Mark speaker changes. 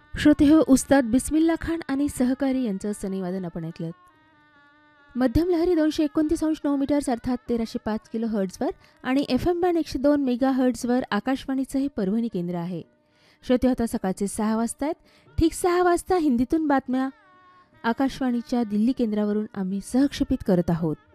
Speaker 1: श्रोते हो, उस्ताद बिस्मिल्ला खान आणि सहकारी यांचं सनीवादन आपण ऐकलं. मध्यम लहरी 229.9 मीटर्स अर्थात 1305 किलो हर्ट्झवर आणि FM बँड 102 मेगा हर्ट्झवर आकाशवाणीचं हे परभणी केंद्र आहे. श्रोते आता सकाळचे 6 वाजता आहेत. ठीक 6 वाजता हिंदीतून बातम्या आकाशवाणीच्या दिल्ली केंद्रावरून आम्ही सहक्षेपित करत आहोत.